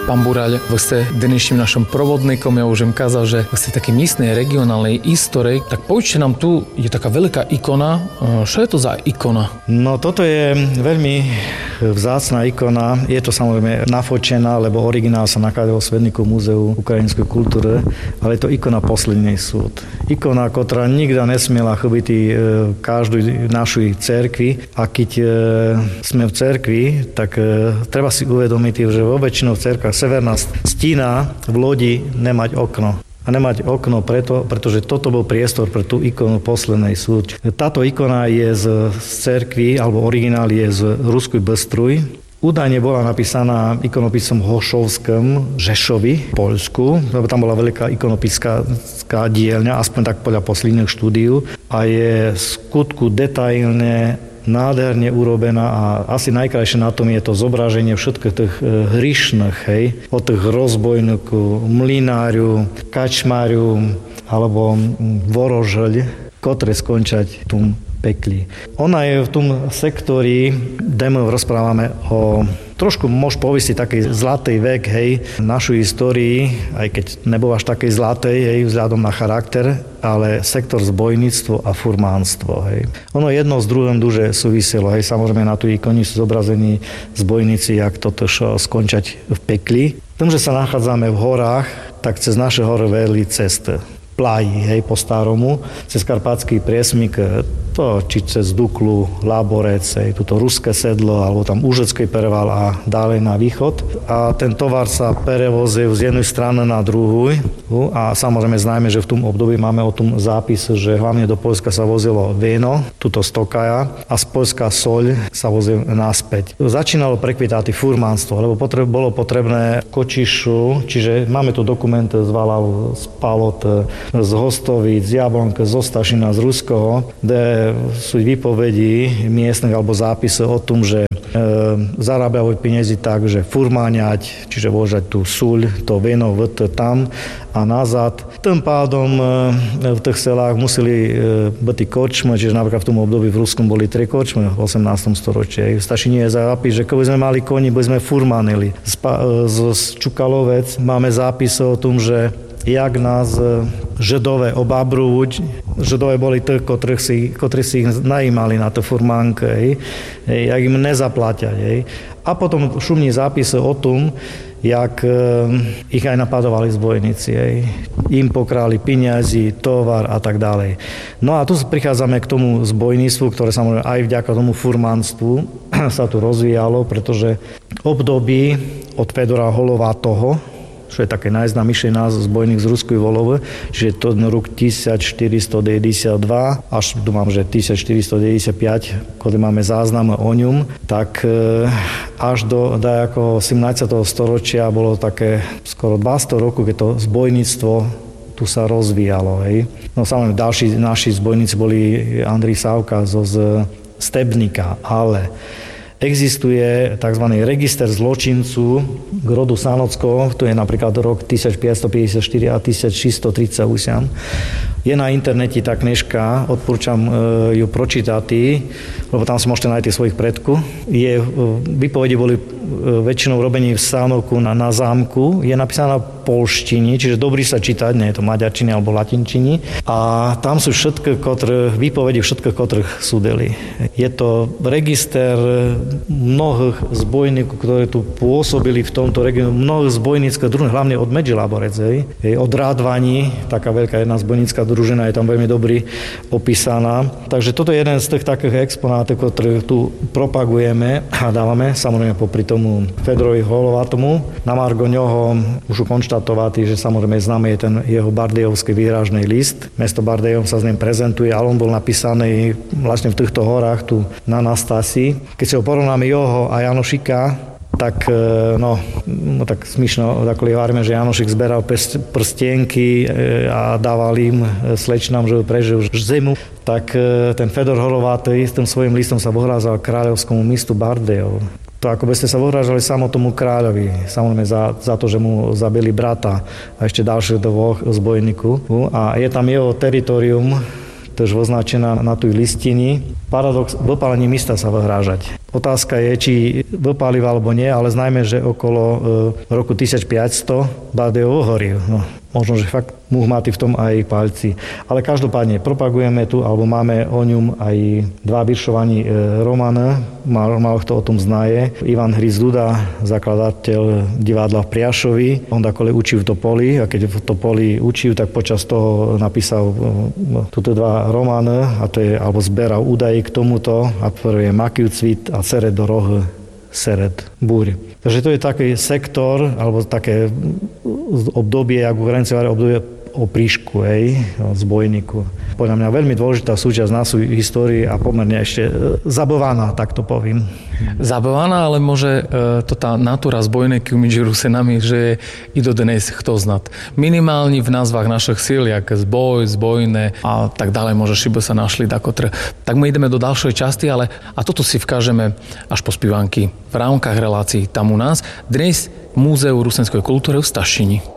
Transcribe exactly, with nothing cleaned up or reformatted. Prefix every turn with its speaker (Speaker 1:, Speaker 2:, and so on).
Speaker 1: Pán Buraľ, vy ste dnešním našim provodníkom, ja už im kázal, že vy ste taký místnej regionálnej histórii, tak poďte nám, tu je taká veľká ikona. Čo je to za ikona?
Speaker 2: No toto je veľmi vzácna ikona. Je to samozrejme nafočená, lebo originál sa nachádza vo Svetníku múzeu ukrajinskej kultúry, ale je to ikona Posledný súd. Ikona, ktorá nikdy nesmiela chybiť každú našu cerkvi. A keď sme v cerkvi, tak treba si uvedomiť, že vo väčšinou v cerkvách severná stína v lodi nemať okno. A nemať okno preto, pretože toto bol priestor pre tú ikonu Poslednej súd. Táto ikona je z, z cerkvy, alebo originál je z Ruskej Bystry. Údajne bola napísaná ikonopisom Hošovským Žešovi v Poľsku, lebo tam bola veľká ikonopiská dielňa, aspoň tak podľa posledných štúdií. A je v skutku detailne nádherne urobená a asi najkrajšie na tom je to zobrazenie všetkých tých hrišných, hej, od tých rozbojníkov, mlynáriu, kačmáriu alebo vorožeľ, ktoré skončať v tom pekli. Ona je v tom sektori, demo rozprávame o trošku môž povisiť taký zlatý vek, hej, našej histórii, aj keď nebol až taký zlatý, hej, vzhľadom na charakter, ale sektor zbojníctvo a furmánstvo, hej. Ono jedno s druhým duže súviselo, hej, samozrejme na tú ikoni sú zobrazení zbojníci, jak toto šo skončať v pekli. Tým, že sa nachádzame v horách, tak cez naše hory vedli cesty. Pláji, hej, po staromu, cez Karpatský priesmyk, to či cez Duklu, Láborec, hej, tuto Ruské sedlo, alebo tam Úžecký perval a ďalej na východ. A ten tovar sa prevozil z jednej strany na druhú. A samozrejme známe, že v tom období máme o tom zápis, že hlavne do Poľska sa vozilo víno, tuto z Tokaja, a z Poľska soľ sa vozil naspäť. Začínalo prekvitať furmánstvo, lebo potreb, bolo potrebné kočišu, čiže máme tu dokument z Valav, z Palot, z Hostovíc, z Jablonka, z Ostašina, z Ruského, kde sú výpovedi miestnych alebo zápisy o tom, že e, zarábajú peniazy tak, že furmáňať, čiže vožať tú súľ, to víno vt tam a nazad. Tým pádom e, v tých selách museli e, byť korčmy, čiže napríklad v tom období v Ruskom boli tri korčmy v osemnástom storočí. V Stašine je zápis, že keby sme mali koni, by sme furmanili. Z, z, z Čukalovec máme zápis o tom, že jak nás Židové obabruť. Židové boli tí, ktorí si, ktorí si ich najímali na to furmánke, hej, jak im nezaplatia. Hej. A potom šumní zápisy o tom, jak e, ich aj napadovali zbojníci. Hej. Im pokráli peniazy, tovar a tak ďalej. No a tu prichádzame k tomu zbojníctvu, ktoré samozrejme aj vďaka tomu furmánstvu sa tu rozvíjalo, pretože období od Fedora Holovátoho, čo je také najznámejšie názov zbojník z Ruskej Volovy, čiže to rok tisícštyristodeväťdesiatdva až tu mám, že tisícštyristodeväťdesiatpäť, keď máme záznam o ňom, tak až do dajakého sedemnásteho storočia bolo také skoro dvesto rokov, keď to zbojníctvo tu sa rozvíjalo. Hej. No samozrejme, ďalší naši zbojníci boli Andrej Sávka zo z Stebnika, ale existuje tzv. Register zločincu k rodu Sanocko, to je napríklad rok tisícpäťstopäťdesiatštyri a tisícšesťstotridsaťosem. Je na internete tá knižka, odporúčam ju pročítať, lebo tam si môžete nájsť svojich predkov. Je, výpovede boli väčšinou robení v Sanoku na, na zámku. Je napísaná v polštine, čiže dobrý sa čítať, nie je to maďarčine alebo latinčine. A tam sú všetky, ktoré, výpovede všetkých, ktorých súdili. Je to register mnohých zbojníkov, ktorí tu pôsobili v tomto regióne, mnohých zbojníckých družín, hlavne od Medžiláborec, od Rádvaní, taká veľká jedna zbojnícka družina je tam veľmi dobrý opísaná. Takže toto je jeden z tých takých exponátov, ktoré tu propagujeme a dávame, samozrejme popri tomu Fedorovi Holovátomu. Na margo ňoho už konštatovať, že samozrejme známe je ten jeho bardejovský výražný list. Mesto Bardejov sa s ním prezentuje, ale on bol napísaný vlastne v týchto horách tu na Anastásii. Keď si ho porovnáme jeho a Janošika, tak, no, no tak smiešno takhle hovoríme, že Janošik zberal prstienky a dával im slečnám, že prežil zimu. Tak ten Fedor Holováty s tým svojím listom sa vohrázal kráľovskému mestu Bardejov. To ako by ste sa vohrážali samotnému kráľovi, samozrejme za, za to, že mu zabili brata a ešte ďalších dvoch zbojníkov. A je tam jeho teritorium, tož označená na tej listini. Paradox, vypálením mesta sa vyhrážať. Otázka je, či vypálil alebo nie, ale znajme, že okolo roku tisícpäťsto Bardejov ohoril. No, možno, že fakt muhmáty v tom aj palci. Ale každopádne propagujeme tu, alebo máme o ňom aj dva viršovaní romána, málo kto o tom znaje. Ivan Hryz Duda, zakladateľ divadla v Priašovi, on takole učil v Topoli a keď v Topoli učil, tak počas toho napísal tuto dva romány, a to je, alebo zberal údaje k tomuto, a prvé je Makiu cvit a Sered do roh, Sered búr. Takže to je taký sektor, alebo také obdobie, ako Ukrajinci obdobie o príšku, hej, o zbojníku. Podľa mňa veľmi dôležitá súčasť našej histórie a pomerne ešte zabovaná, tak to poviem.
Speaker 1: Zabovaná, ale môže e, to tá natúra zbojníku medzi Rusenami, že je i do dnes kto znat. Minimálne v názvach našich síl, jak zboj, zbojné a tak ďalej, môže šibo sa našli dakotr. Tak my ideme do ďalšej časti, ale a toto si vkážeme až po spívanky v rámkach relácií tam u nás. Dnes v Múzeu rusenskej kultúry v Stašini.